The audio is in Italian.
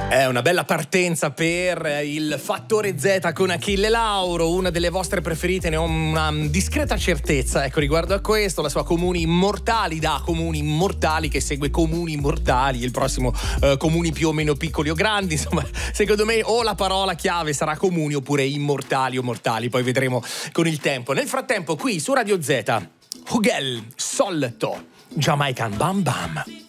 È una bella partenza per il Fattore Z con Achille Lauro, una delle vostre preferite, ne ho una discreta certezza, ecco, riguardo a questo, la sua Comuni Immortali, da Comuni Immortali che segue Comuni Immortali, il prossimo comuni più o meno piccoli o grandi, insomma, secondo me o la parola chiave sarà comuni oppure immortali o mortali, poi vedremo con il tempo. Nel frattempo qui su Radio Z, Hugel Solto, Jamaican Bam Bam.